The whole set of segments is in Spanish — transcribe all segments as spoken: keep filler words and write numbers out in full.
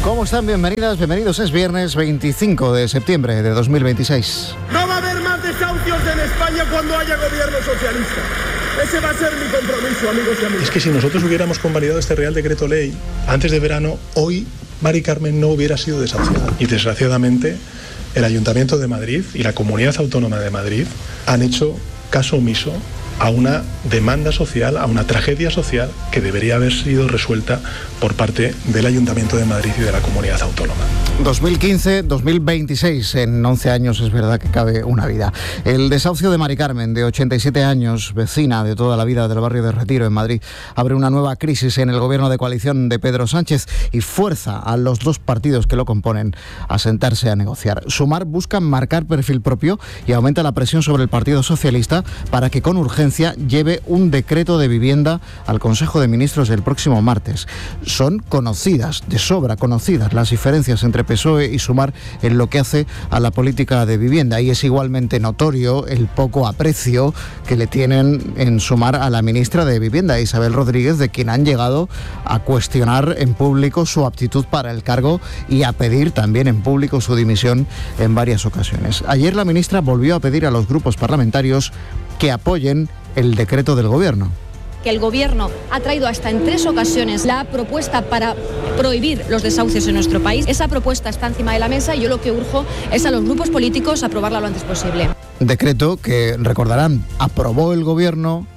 ¿Cómo están? Bienvenidas, bienvenidos. Es viernes veinticinco de septiembre de dos mil veintiséis. No va a haber más desahucios en España cuando haya gobierno socialista. Ese va a ser mi compromiso, amigos y amigas. Es que si nosotros hubiéramos convalidado este Real Decreto Ley antes de verano, hoy Mari Carmen no hubiera sido desahuciada. Y desgraciadamente, el Ayuntamiento de Madrid y la Comunidad Autónoma de Madrid han hecho caso omiso a una demanda social, a una tragedia social que debería haber sido resuelta por parte del Ayuntamiento de Madrid y de la Comunidad Autónoma. dos mil quince dos mil veintiséis, en once años es verdad que cabe una vida. El desahucio de Mari Carmen, de ochenta y siete años, vecina de toda la vida del barrio de Retiro en Madrid, abre una nueva crisis en el gobierno de coalición de Pedro Sánchez y fuerza a los dos partidos que lo componen a sentarse a negociar. Sumar busca marcar perfil propio y aumenta la presión sobre el Partido Socialista para que con urgencia lleve un decreto de vivienda al Consejo de Ministros del próximo martes. Son conocidas, de sobra conocidas, las diferencias entre P S O E y Sumar en lo que hace a la política de vivienda, y es igualmente notorio el poco aprecio que le tienen en Sumar a la ministra de Vivienda, Isabel Rodríguez, de quien han llegado a cuestionar en público su aptitud para el cargo y a pedir también en público su dimisión en varias ocasiones. Ayer la ministra volvió a pedir a los grupos parlamentarios que apoyen el decreto del Gobierno. Que el Gobierno ha traído hasta en tres ocasiones la propuesta para prohibir los desahucios en nuestro país. Esa propuesta está encima de la mesa y yo lo que urjo es a los grupos políticos aprobarla lo antes posible. Decreto que, recordarán, aprobó el Gobierno,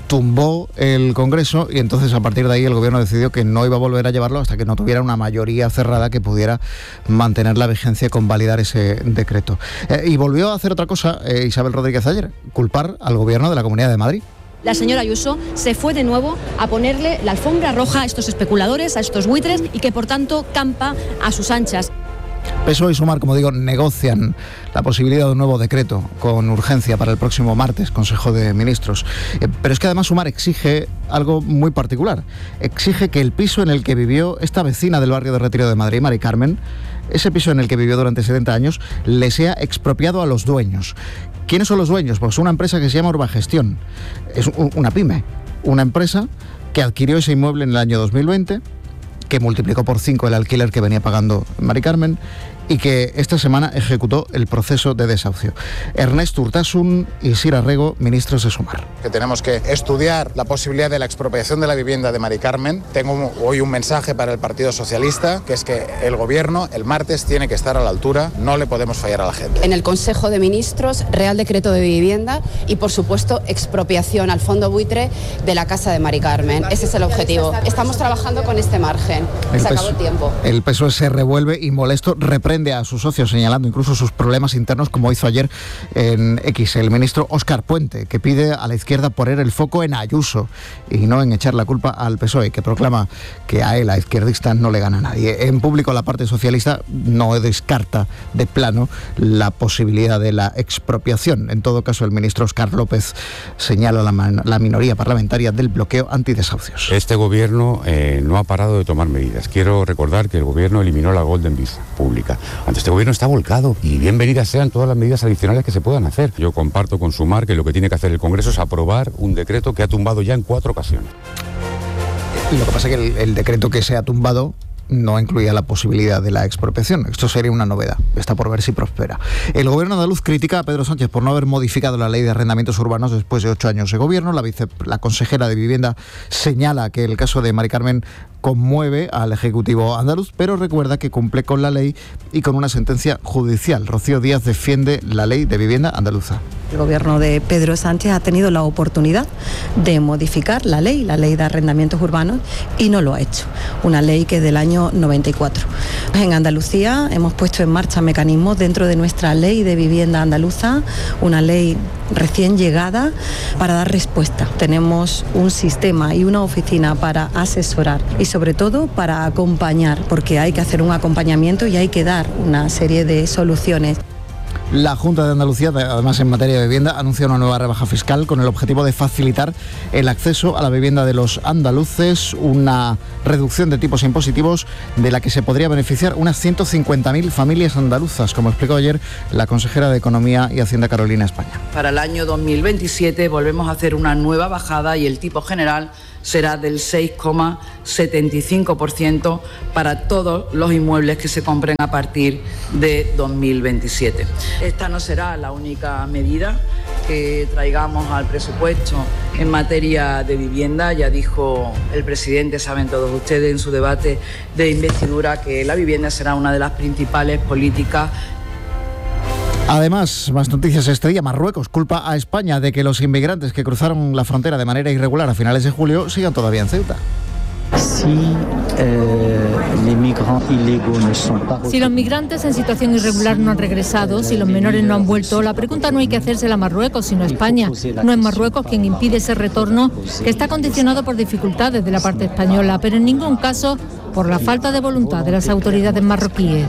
tumbó el Congreso y entonces a partir de ahí el Gobierno decidió que no iba a volver a llevarlo hasta que no tuviera una mayoría cerrada que pudiera mantener la vigencia y convalidar ese decreto. Eh, y volvió a hacer otra cosa eh, Isabel Rodríguez ayer, culpar al Gobierno de la Comunidad de Madrid. La señora Ayuso se fue de nuevo a ponerle la alfombra roja a estos especuladores, a estos buitres y que por tanto campa a sus anchas. P S O E y Sumar, como digo, negocian la posibilidad de un nuevo decreto con urgencia para el próximo martes, Consejo de Ministros. Eh, pero es que además Sumar exige algo muy particular. Exige que el piso en el que vivió esta vecina del barrio de Retiro de Madrid, Mari Carmen, ese piso en el que vivió durante setenta años, le sea expropiado a los dueños. ¿Quiénes son los dueños? Pues una empresa que se llama Urbagestión. Es una pyme, una empresa que adquirió ese inmueble en el año dos mil veinte, que multiplicó por cinco el alquiler que venía pagando Mari Carmen y que esta semana ejecutó el proceso de desahucio. Ernesto Urtasun y Sira Rego, ministros de Sumar. Que tenemos que estudiar la posibilidad de la expropiación de la vivienda de Mari Carmen. Tengo hoy un mensaje para el Partido Socialista, que es que el Gobierno el martes tiene que estar a la altura, no le podemos fallar a la gente. En el Consejo de Ministros, Real Decreto de Vivienda y, por supuesto, expropiación al fondo buitre de la casa de Mari Carmen. Ese es el objetivo. Estamos trabajando con este margen. El Se acabó el tiempo. El P S O E se revuelve y molesto reprende a sus socios, señalando incluso sus problemas internos, como hizo ayer en X el ministro Óscar Puente, que pide a la izquierda poner el foco en Ayuso y no en echar la culpa al P S O E, que proclama que a él, a izquierdista, no le gana nadie. En público, la parte socialista no descarta de plano la posibilidad de la expropiación. En todo caso, el ministro Óscar López señala la, man- la minoría parlamentaria del bloqueo antidesahucios. Este gobierno eh, no ha parado de tomar medidas. Quiero recordar que el gobierno eliminó la Golden Visa pública. Antes este gobierno está volcado y bienvenidas sean todas las medidas adicionales que se puedan hacer. Yo comparto con Sumar que lo que tiene que hacer el Congreso es aprobar un decreto que ha tumbado ya en cuatro ocasiones. Lo que pasa es que el, el decreto que se ha tumbado no incluía la posibilidad de la expropiación. Esto sería una novedad. Está por ver si prospera. El gobierno andaluz critica a Pedro Sánchez por no haber modificado la ley de arrendamientos urbanos después de ocho años de gobierno. La, vice, la consejera de Vivienda señala que el caso de Mari Carmen conmueve al Ejecutivo andaluz, pero recuerda que cumple con la ley y con una sentencia judicial. Rocío Díaz defiende la ley de vivienda andaluza. El gobierno de Pedro Sánchez ha tenido la oportunidad de modificar la ley, la ley de arrendamientos urbanos, y no lo ha hecho. Una ley que es del año noventa y cuatro. En Andalucía hemos puesto en marcha mecanismos dentro de nuestra ley de vivienda andaluza, una ley recién llegada, para dar respuesta. Tenemos un sistema y una oficina para asesorar y sobre todo para acompañar, porque hay que hacer un acompañamiento y hay que dar una serie de soluciones. La Junta de Andalucía, además en materia de vivienda, anuncia una nueva rebaja fiscal con el objetivo de facilitar el acceso a la vivienda de los andaluces, una reducción de tipos impositivos de la que se podría beneficiar unas ciento cincuenta mil familias andaluzas, como explicó ayer la consejera de Economía y Hacienda, Carolina España. Para el año dos mil veintisiete volvemos a hacer una nueva bajada y el tipo general será del seis coma setenta y cinco por ciento para todos los inmuebles que se compren a partir de dos mil veintisiete. Esta no será la única medida que traigamos al presupuesto en materia de vivienda. Ya dijo el presidente, saben todos ustedes, en su debate de investidura, que la vivienda será una de las principales políticas. Además, más noticias este día. Marruecos culpa a España de que los inmigrantes que cruzaron la frontera de manera irregular a finales de julio sigan todavía en Ceuta. Si, eh, si los migrantes en situación irregular no han regresado, si los menores no han vuelto, la pregunta no hay que hacérsela a Marruecos, sino a España. No es Marruecos quien impide ese retorno, que está condicionado por dificultades de la parte española, pero en ningún caso por la falta de voluntad de las autoridades marroquíes.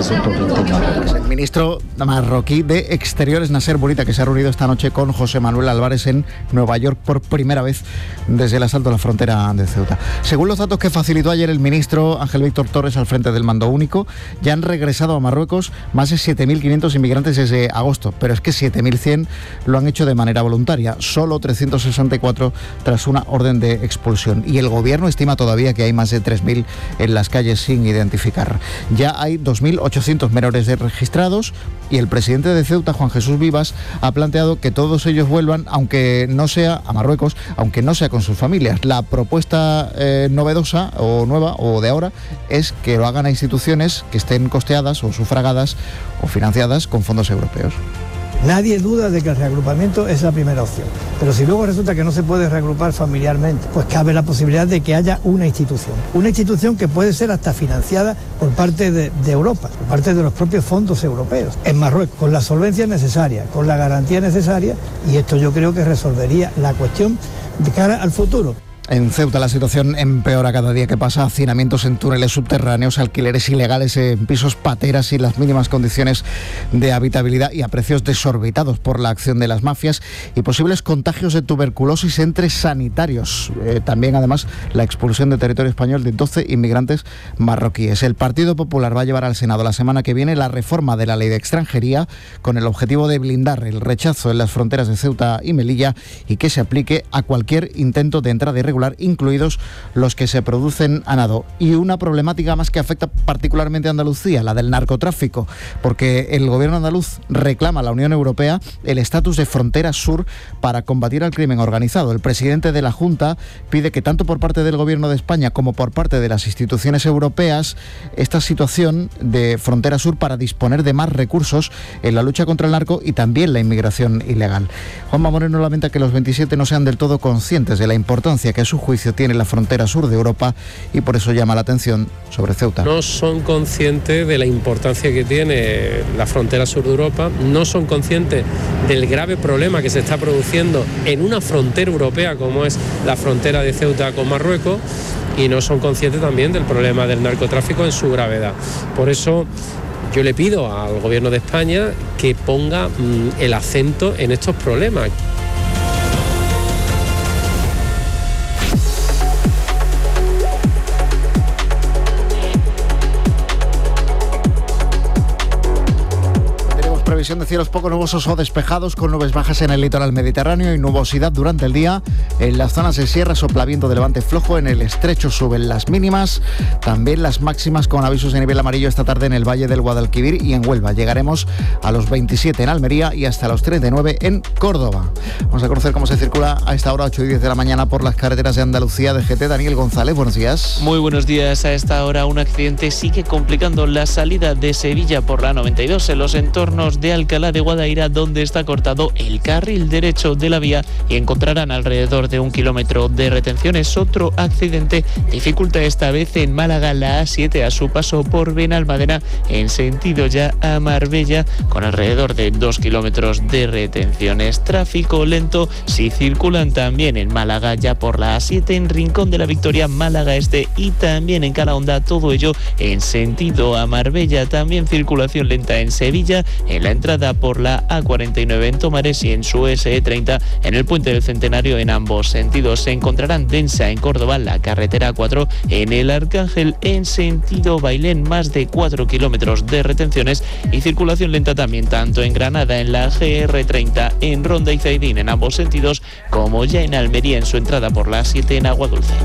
El ministro marroquí de Exteriores, Nasser Bourita, que se ha reunido esta noche con José Manuel Álvarez en Nueva York por primera vez desde el asalto a la frontera de Ceuta. Según los datos que facilitó ayer el ministro Ángel Víctor Torres al frente del mando único, ya han regresado a Marruecos más de siete mil quinientos inmigrantes desde agosto, pero es que siete mil cien lo han hecho de manera voluntaria, solo trescientos sesenta y cuatro tras una orden de expulsión. Y el gobierno estima todavía que hay más de tres mil en las calles sin identificar. Ya hay dos mil ochocientos menores registrados y el presidente de Ceuta, Juan Jesús Vivas, ha planteado que todos ellos vuelvan, aunque no sea a Marruecos, aunque no sea con sus familias. La propuesta eh, novedosa o nueva o de ahora es que lo hagan a instituciones que estén costeadas o sufragadas o financiadas con fondos europeos. Nadie duda de que el reagrupamiento es la primera opción, pero si luego resulta que no se puede reagrupar familiarmente, pues cabe la posibilidad de que haya una institución, una institución que puede ser hasta financiada por parte de, de Europa, por parte de los propios fondos europeos, en Marruecos, con la solvencia necesaria, con la garantía necesaria, y esto yo creo que resolvería la cuestión de cara al futuro. En Ceuta la situación empeora cada día que pasa. Hacinamientos en túneles subterráneos, alquileres ilegales en pisos pateras y las mínimas condiciones de habitabilidad y a precios desorbitados por la acción de las mafias y posibles contagios de tuberculosis entre sanitarios. Eh, también, además, la expulsión de territorio español de doce inmigrantes marroquíes. El Partido Popular va a llevar al Senado la semana que viene la reforma de la ley de extranjería con el objetivo de blindar el rechazo en las fronteras de Ceuta y Melilla y que se aplique a cualquier intento de entrada irregular, incluidos los que se producen a nado. Y una problemática más que afecta particularmente a Andalucía, la del narcotráfico, porque el gobierno andaluz reclama a la Unión Europea el estatus de frontera sur para combatir al crimen organizado. El presidente de la Junta pide que tanto por parte del gobierno de España como por parte de las instituciones europeas esta situación de frontera sur para disponer de más recursos en la lucha contra el narco y también la inmigración ilegal. Juanma Moreno lamenta que los veintisiete no sean del todo conscientes de la importancia que a su juicio tiene la frontera sur de Europa y por eso llama la atención sobre Ceuta. No son conscientes de la importancia que tiene la frontera sur de Europa, no son conscientes del grave problema que se está produciendo en una frontera europea como es la frontera de Ceuta con Marruecos y no son conscientes también del problema del narcotráfico en su gravedad. Por eso yo le pido al gobierno de España que ponga mmm, el acento en estos problemas. Previsión de cielos poco nubosos o despejados con nubes bajas en el litoral mediterráneo y nubosidad durante el día. En las zonas de sierra sopla viento de levante flojo, en el estrecho suben las mínimas, también las máximas con avisos de nivel amarillo esta tarde en el Valle del Guadalquivir y en Huelva. Llegaremos a los veintisiete en Almería y hasta los treinta y nueve en Córdoba. Vamos a conocer cómo se circula a esta hora, ocho y diez de la mañana, por las carreteras de Andalucía. D G T, Daniel González, buenos días. Muy buenos días. A esta hora un accidente sigue complicando la salida de Sevilla por la noventa y dos en los entornos de Alcalá de Guadaira, donde está cortado el carril derecho de la vía y encontrarán alrededor de un kilómetro de retenciones. Otro accidente dificulta esta vez en Málaga la A siete a su paso por Benalmádena en sentido ya a Marbella, con alrededor de dos kilómetros de retenciones. Tráfico lento si circulan también en Málaga ya por la A siete en Rincón de la Victoria, Málaga Este y también en Calahonda, todo ello en sentido a Marbella. También circulación lenta en Sevilla en la entrada entrada por la A cuarenta y nueve en Tomares y en su S E treinta en el Puente del Centenario en ambos sentidos. Se encontrarán densa en Córdoba la carretera A cuatro en el Arcángel en sentido Bailén, más de cuatro kilómetros de retenciones y circulación lenta también tanto en Granada en la G R treinta en Ronda y Zaidín en ambos sentidos, como ya en Almería en su entrada por la A siete en Agua Dulce.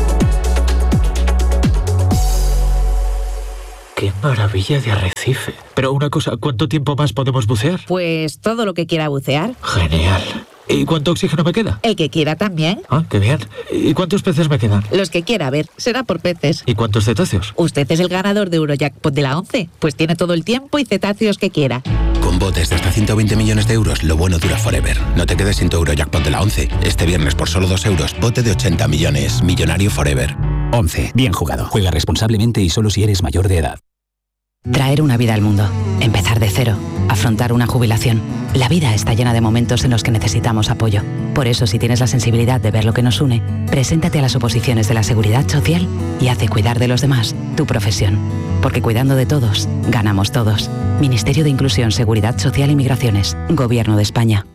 ¡Qué maravilla de arrecife! Pero una cosa, ¿cuánto tiempo más podemos bucear? Pues todo lo que quiera bucear. Genial. ¿Y cuánto oxígeno me queda? El que quiera también. Ah, qué bien. ¿Y cuántos peces me quedan? Los que quiera, a ver, será por peces. ¿Y cuántos cetáceos? Usted es el ganador de Eurojackpot de la once, pues tiene todo el tiempo y cetáceos que quiera. Con botes de hasta ciento veinte millones de euros, lo bueno dura forever. No te quedes sin tu Eurojackpot de la once. Este viernes por solo dos euros, bote de ochenta millones. Millonario forever. once. Bien jugado. Juega responsablemente y solo si eres mayor de edad. Traer una vida al mundo, empezar de cero, afrontar una jubilación. La vida está llena de momentos en los que necesitamos apoyo. Por eso, si tienes la sensibilidad de ver lo que nos une, preséntate a las oposiciones de la Seguridad Social y hace cuidar de los demás tu profesión. Porque cuidando de todos, ganamos todos. Ministerio de Inclusión, Seguridad Social y Migraciones. Gobierno de España.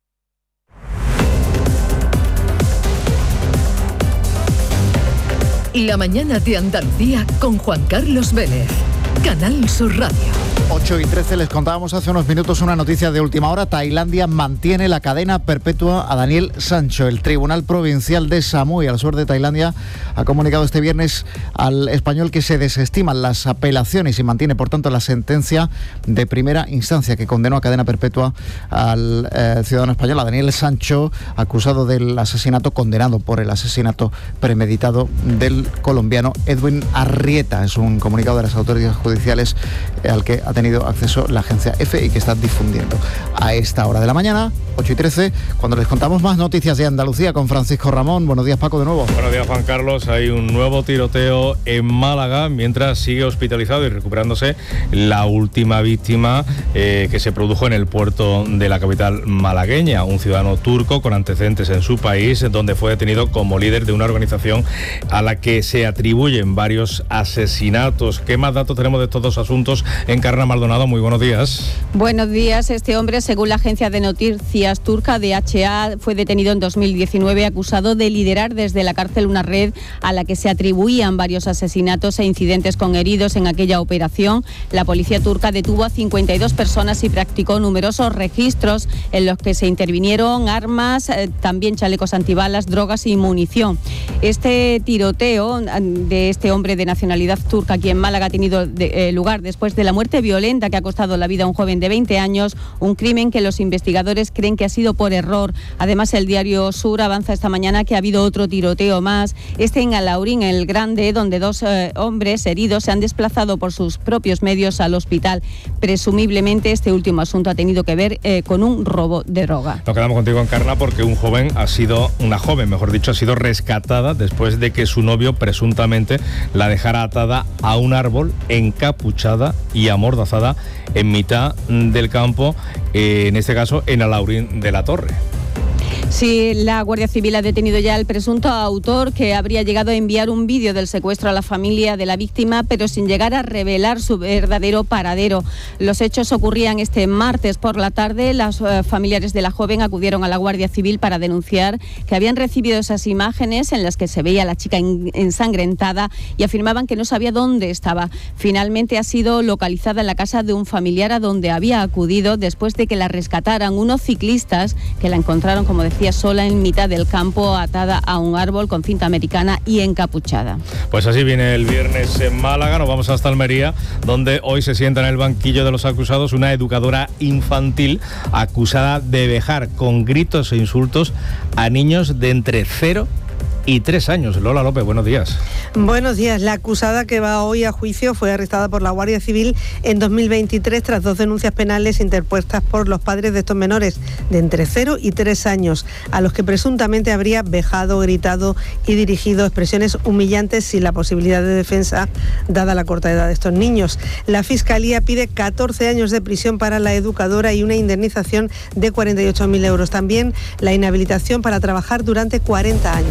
La mañana de Andalucía con Juan Carlos Vélez. Canal Sur Radio. ocho y trece, les contábamos hace unos minutos una noticia de última hora. Tailandia mantiene la cadena perpetua a Daniel Sancho. El Tribunal Provincial de Samui, al sur de Tailandia, ha comunicado este viernes al español que se desestiman las apelaciones y mantiene, por tanto, la sentencia de primera instancia que condenó a cadena perpetua al eh, ciudadano español, a Daniel Sancho, acusado del asesinato, condenado por el asesinato premeditado del colombiano Edwin Arrieta. Es un comunicado de las autoridades judiciales eh, al que ha tenido acceso la agencia EFE y que está difundiendo a esta hora de la mañana, ocho y trece, cuando les contamos más noticias de Andalucía con Francisco Ramón. Buenos días, Paco, de nuevo. Buenos días, Juan Carlos. Hay un nuevo tiroteo en Málaga mientras sigue hospitalizado y recuperándose la última víctima eh, que se produjo en el puerto de la capital malagueña, un ciudadano turco con antecedentes en su país, donde fue detenido como líder de una organización a la que se atribuyen varios asesinatos. ¿Qué más datos tenemos de estos dos asuntos? Encarna Maldonado, muy buenos días. Buenos días. Este hombre, según la agencia de noticias turca D H A, fue detenido en dos mil diecinueve acusado de liderar desde la cárcel una red a la que se atribuían varios asesinatos e incidentes con heridos en aquella operación. La policía turca detuvo a cincuenta y dos personas y practicó numerosos registros en los que se intervinieron armas, eh, también chalecos antibalas, drogas y munición. Este tiroteo de este hombre de nacionalidad turca aquí en Málaga ha tenido de, eh, lugar después de la muerte violenta que ha costado la vida a un joven de veinte años, un crimen que los investigadores creen que ha sido por error. Además, el diario Sur avanza esta mañana que ha habido otro tiroteo más, este en Alaurín, el Grande, donde dos eh, hombres heridos se han desplazado por sus propios medios al hospital. Presumiblemente este último asunto ha tenido que ver eh, con un robo de droga. Nos quedamos contigo, Encarna, porque un joven ha sido, una joven, mejor dicho, ha sido rescatada después de que su novio presuntamente la dejara atada a un árbol, encapuchada y amordazada en mitad del campo, eh, en este caso en Alaurín de la Torre. Sí, la Guardia Civil ha detenido ya al presunto autor, que habría llegado a enviar un vídeo del secuestro a la familia de la víctima, pero sin llegar a revelar su verdadero paradero. Los hechos ocurrían este martes por la tarde. Los eh, familiares de la joven acudieron a la Guardia Civil para denunciar que habían recibido esas imágenes en las que se veía a la chica en, ensangrentada y afirmaban que no sabía dónde estaba. Finalmente ha sido localizada en la casa de un familiar a donde había acudido después de que la rescataran unos ciclistas que la encontraron, como decía, sola en mitad del campo, atada a un árbol con cinta americana y encapuchada. Pues así viene el viernes en Málaga. Nos vamos hasta Almería, donde hoy se sienta en el banquillo de los acusados una educadora infantil acusada de vejar con gritos e insultos a niños de entre cero y tres años. Lola López, buenos días. Buenos días. La acusada que va hoy a juicio fue arrestada por la Guardia Civil en dos mil veintitrés tras dos denuncias penales interpuestas por los padres de estos menores de entre cero y tres años, a los que presuntamente habría vejado, gritado y dirigido expresiones humillantes sin la posibilidad de defensa, dada la corta edad de estos niños. La Fiscalía pide catorce años de prisión para la educadora y una indemnización de cuarenta y ocho mil euros. También la inhabilitación para trabajar durante cuarenta años.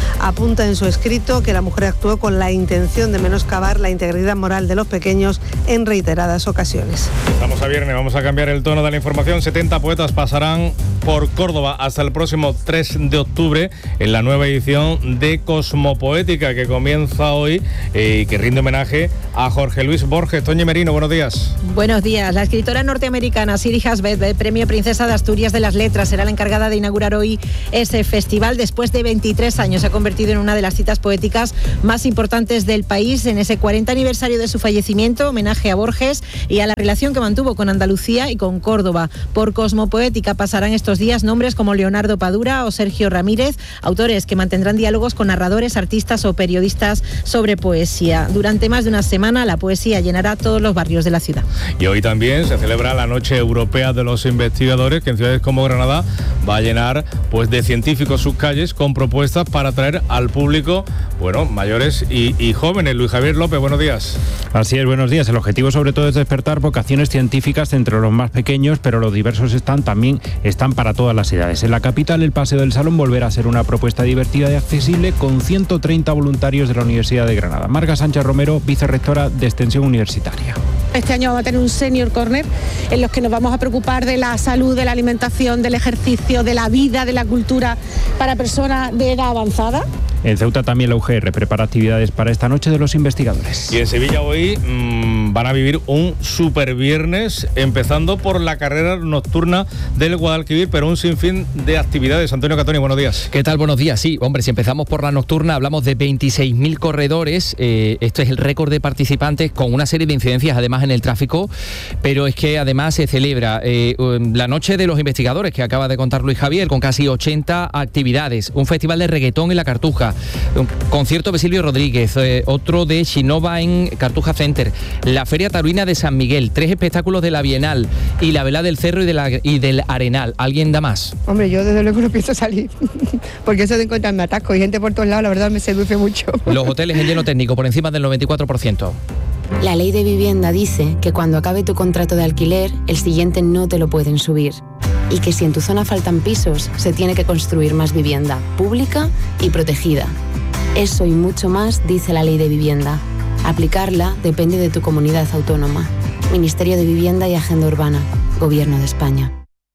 apunta en su escrito que la mujer actuó con la intención de menoscabar la integridad moral de los pequeños en reiteradas ocasiones. Estamos a viernes, vamos a cambiar el tono de la información. setenta poetas pasarán por Córdoba hasta el próximo tres de octubre en la nueva edición de Cosmopoética que comienza hoy eh, y que rinde homenaje a Jorge Luis Borges. Toñi Merino, buenos días. Buenos días. La escritora norteamericana Siri Husband, del Premio Princesa de Asturias de las Letras, será la encargada de inaugurar hoy ese festival. Después de veintitrés años se ha convertido en una de las citas poéticas más importantes del país en ese cuarenta aniversario de su fallecimiento, homenaje a Borges y a la relación que mantuvo con Andalucía y con Córdoba. Por Cosmopoética pasarán estos días nombres como Leonardo Padura o Sergio Ramírez, autores que mantendrán diálogos con narradores, artistas o periodistas sobre poesía. Durante más de una semana la poesía llenará todos los barrios de la ciudad. Y hoy también se celebra la Noche Europea de los Investigadores, que en ciudades como Granada va a llenar pues de científicos sus calles con propuestas para atraer al público, bueno, mayores y, y jóvenes. Luis Javier López, buenos días. Así es, buenos días. El objetivo sobre todo es despertar vocaciones científicas entre los más pequeños, pero los diversos están también están para todas las edades. En la capital, el Paseo del Salón volverá a ser una propuesta divertida y accesible con ciento treinta voluntarios de la Universidad de Granada. Marga Sánchez Romero, vicerrectora de Extensión Universitaria. Este año vamos a tener un Senior Corner en los que nos vamos a preocupar de la salud, de la alimentación, del ejercicio, de la vida, de la cultura para personas de edad avanzada. En Ceuta también la U G R prepara actividades para esta Noche de los Investigadores. Y en Sevilla hoy mmm, van a vivir un super viernes, empezando por la carrera nocturna del Guadalquivir, pero un sinfín de actividades. Antonio Catoni, buenos días. ¿Qué tal? Buenos días. Sí, hombre, si empezamos por la nocturna, hablamos de veintiséis mil corredores. Eh, esto es el récord de participantes con una serie de incidencias, además, en el tráfico, pero es que además se celebra eh, la Noche de los Investigadores, que acaba de contar Luis Javier, con casi ochenta actividades. Un festival de reggaetón en la Cartuja, un concierto de Silvio Rodríguez, eh, otro de Shinova en Cartuja Center, la Feria Taurina de San Miguel, tres espectáculos de la Bienal y la Vela del Cerro y, de la, y del Arenal. ¿Alguien da más? Hombre, yo desde luego no pienso salir, porque eso de encontrarme atasco y gente por todos lados, la verdad me seduce mucho. Los hoteles en lleno técnico por encima del noventa y cuatro por ciento. La ley de vivienda dice que cuando acabe tu contrato de alquiler, el siguiente no te lo pueden subir. Y que si en tu zona faltan pisos, se tiene que construir más vivienda, pública y protegida. Eso y mucho más dice la ley de vivienda. Aplicarla depende de tu comunidad autónoma. Ministerio de Vivienda y Agenda Urbana. Gobierno de España.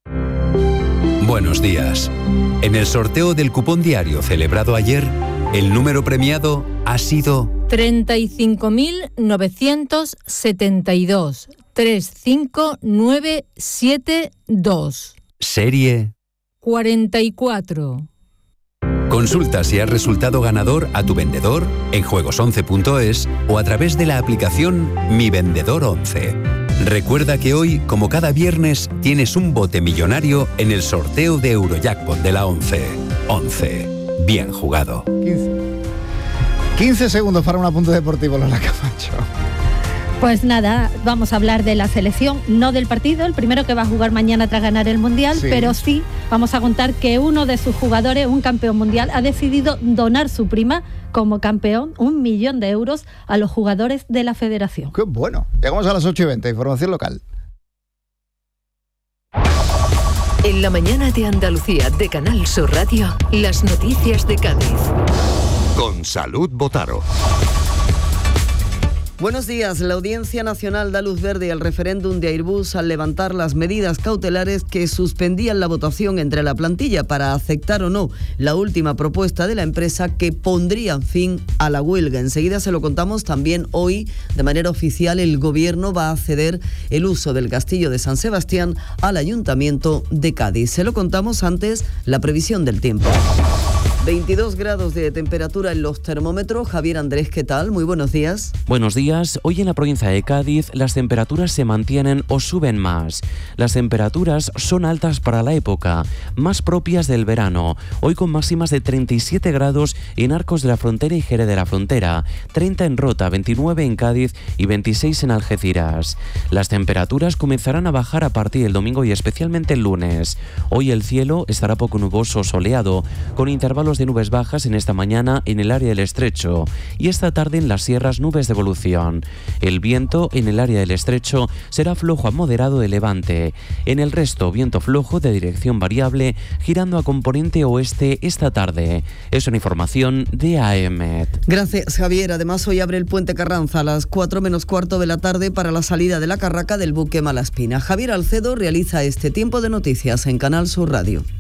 Buenos días. En el sorteo del cupón diario celebrado ayer, el número premiado ha sido treinta y cinco mil novecientos setenta y dos. tres cinco nueve siete dos. Serie cuarenta y cuatro. Consulta si has resultado ganador a tu vendedor en juegos once punto es o a través de la aplicación Mi Vendedor once. Recuerda que hoy, como cada viernes, tienes un bote millonario en el sorteo de Eurojackpot de la once. once. Bien jugado. quince segundos para un apunte deportivo, Lola Camacho. Pues nada, vamos a hablar de la selección, no del partido, el primero que va a jugar mañana tras ganar el Mundial, sí. Pero sí vamos a contar que uno de sus jugadores, un campeón mundial, ha decidido donar su prima como campeón, un millón de euros, a los jugadores de la federación. ¡Qué bueno! Llegamos a las ocho y veinte, información local. En la mañana de Andalucía, de Canal Sur Radio, las noticias de Cádiz. Con Salud Botaro. Buenos días. La Audiencia Nacional da luz verde al referéndum de Airbus al levantar las medidas cautelares que suspendían la votación entre la plantilla para aceptar o no la última propuesta de la empresa que pondrían fin a la huelga. Enseguida se lo contamos. También hoy, de manera oficial, el Gobierno va a ceder el uso del Castillo de San Sebastián al Ayuntamiento de Cádiz. Se lo contamos antes, la previsión del tiempo. veintidós grados de temperatura en los termómetros. Javier Andrés, ¿qué tal? Muy buenos días. Buenos días. Hoy en la provincia de Cádiz las temperaturas se mantienen o suben más. Las temperaturas son altas para la época, más propias del verano. Hoy con máximas de treinta y siete grados en Arcos de la Frontera y Jerez de la Frontera, treinta en Rota, veintinueve en Cádiz y veintiséis en Algeciras. Las temperaturas comenzarán a bajar a partir del domingo y especialmente el lunes. Hoy el cielo estará poco nuboso, soleado, con intervalos de nubes bajas en esta mañana en el área del estrecho y esta tarde en las sierras nubes de evolución. El viento en el área del estrecho será flojo a moderado de levante. En el resto, viento flojo de dirección variable girando a componente oeste esta tarde. Es una información de A E M E T. Gracias, Javier. Además, hoy abre el puente Carranza a las cuatro menos cuarto de la tarde para la salida de la carraca del buque Malaspina. Javier Alcedo realiza este tiempo de noticias en Canal Sur Radio.